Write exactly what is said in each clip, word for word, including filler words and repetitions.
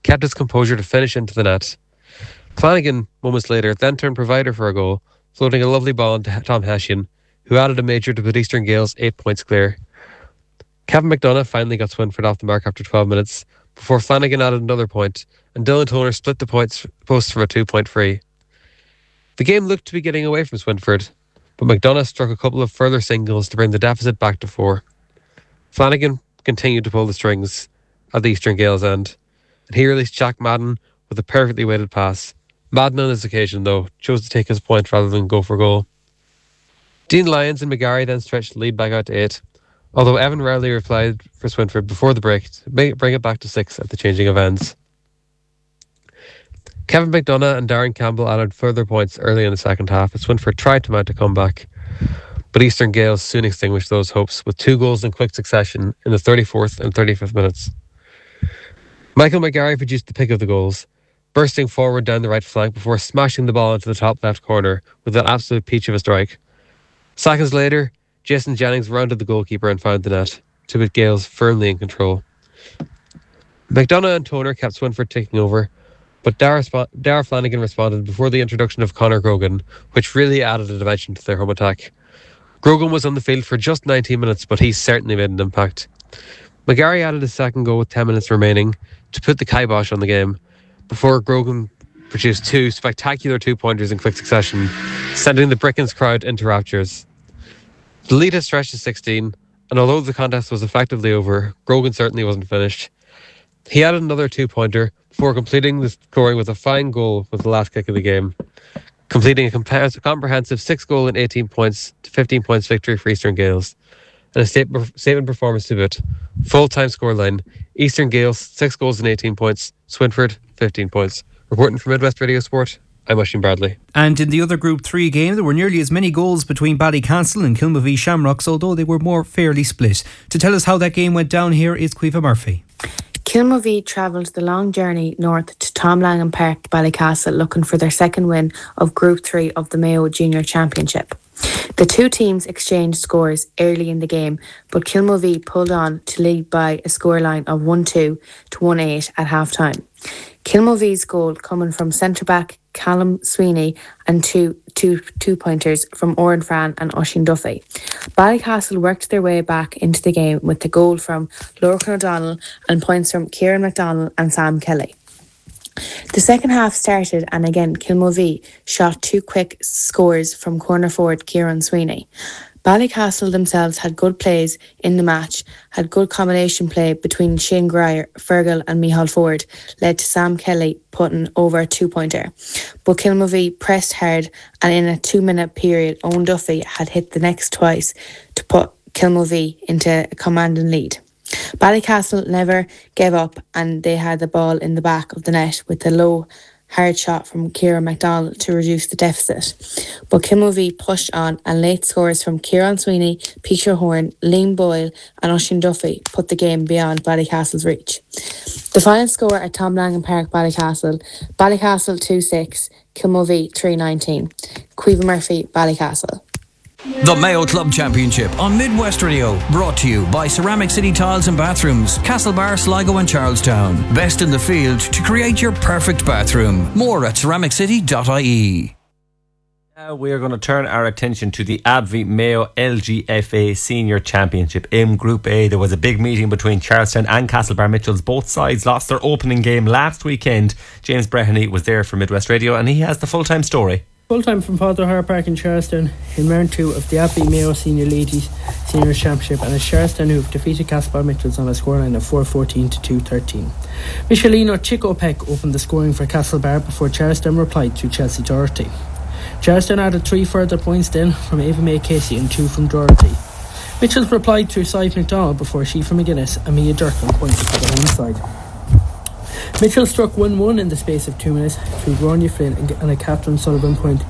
kept his composure to finish into the net. Flanagan, moments later, then turned provider for a goal, floating a lovely ball into Tom Hessian, who added a major to put Eastern Gales eight points clear. Kevin McDonough finally got Swinford off the mark after twelve minutes, before Flanagan added another point, and Dylan Toner split the points post for a two-point free. The game looked to be getting away from Swinford, but McDonough struck a couple of further singles to bring the deficit back to four. Flanagan continued to pull the strings at the Eastern Gales end, and he released Jack Madden with a perfectly weighted pass. Madden on this occasion, though, chose to take his point rather than go for goal. Dean Lyons and McGarry then stretched the lead back out to eight, although Evan Rowley replied for Swinford before the break to bring it back to six at the changing of ends. Kevin McDonough and Darren Campbell added further points early in the second half as Swinford tried to mount a comeback, but Eastern Gales soon extinguished those hopes with two goals in quick succession in the thirty-fourth and thirty-fifth minutes. Michael McGarry produced the pick of the goals, bursting forward down the right flank before smashing the ball into the top left corner with an absolute peach of a strike. Seconds later, Jason Jennings rounded the goalkeeper and found the net, to put Gales firmly in control. McDonough and Toner kept Swinford ticking over, but Dara, Sp- Dara Flanagan responded before the introduction of Conor Grogan, which really added a dimension to their home attack. Grogan was on the field for just nineteen minutes, but he certainly made an impact. McGarry added a second goal with ten minutes remaining to put the kibosh on the game, before Grogan produced two spectacular two-pointers in quick succession, sending the Brickens crowd into raptures. The lead had stretched to sixteen, and although the contest was effectively over, Grogan certainly wasn't finished. He added another two-pointer before completing the scoring with a fine goal with the last kick of the game, completing a comp- comprehensive six-goal and eighteen points to fifteen points victory for Eastern Gales, and a statement, statement performance to boot. Full-time scoreline: Eastern Gales six goals and eighteen points, Swinford fifteen points. Reporting for Midwest Radio Sport, I'm Oisin Bradley. And in the other Group three game, there were nearly as many goals between Ballycastle and Kilmovee Shamrocks, although they were more fairly split. To tell us how that game went down, here is Caoimhe Murphy. Kilmovee travelled the long journey north to Tom Langan Park, Ballycastle, looking for their second win of Group three of the Mayo Junior Championship. The two teams exchanged scores early in the game, but Kilmovee pulled on to lead by a scoreline of one two to one eight at half-time. Kilmovee's goal coming from centre-back Callum Sweeney and two, two, two pointers from Oran Fran and Oisin Duffy. Ballycastle worked their way back into the game with the goal from Lorcan O'Donnell and points from Kieran McDonald and Sam Kelly. The second half started, and again Kilmovee shot two quick scores from corner forward Kieran Sweeney. Ballycastle themselves had good plays in the match, had good combination play between Shane Grier, Fergal and Michal Ford, led to Sam Kelly putting over a two-pointer. But Kilmovee pressed hard, and in a two-minute period, Owen Duffy had hit the next twice to put Kilmovee into a commanding lead. Ballycastle never gave up, and they had the ball in the back of the net with a low hard shot from Kieran McDonald to reduce the deficit. But Kilmovee pushed on, and late scores from Kieran Sweeney, Peter Horn, Liam Boyle and Oisin Duffy put the game beyond Ballycastle's reach. The final score at Tom Langan Park, Ballycastle: Ballycastle two six, Kilmovee three nineteen. Caoimhe Murphy, Ballycastle. The Mayo Club Championship on Midwest Radio, brought to you by Ceramic City Tiles and Bathrooms, Castlebar, Sligo and Charlestown. Best in the field to create your perfect bathroom. More at ceramic city dot I E. Now we are going to turn our attention to the A B V Mayo L G F A Senior Championship. In Group A, there was a big meeting between Charlestown and Castlebar Mitchells. Both sides lost their opening game last weekend. James Breheny was there for Midwest Radio, and he has the full-time story. Full-time from Father Hire Park in Charlestown in round two of the A B V Mayo Senior Ladies Senior Championship, and it's Charlestown who've defeated Castlebar Mitchells on a scoreline of four fourteen to two thirteen. Michelino Chico Peck opened the scoring for Castlebar before Charlestown replied through Chelsea Doherty. Charlestown added three further points then from Ava May Casey and two from Doherty. Mitchells replied through Sive McDonald before Shifa McGuinness and Mia Durkin pointed for the home side. Mitchell struck one one in the space of two minutes through Gráinne Flynn and a Catherine Sullivan point,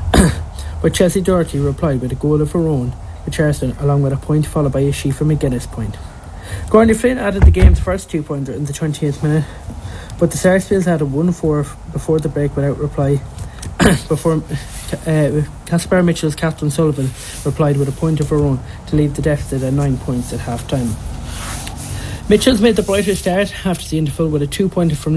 but Chelsea Doherty replied with a goal of her own for Charlestown, along with a point followed by a Shifa McGuinness point. Gráinne Flynn added the game's first two-pointer in the twentieth minute, but the Sarsfields had a one four before the break without reply. before uh, Castlebar Mitchell's Catherine Sullivan replied with a point of her own to leave the deficit at nine points at half-time. Mitchells made the brighter start after the interval with a two-pointer from